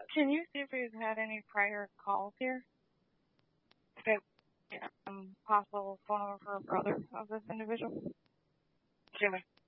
Can you see if we've had any prior calls here? If possible phone number for a brother of this individual? Jimmy.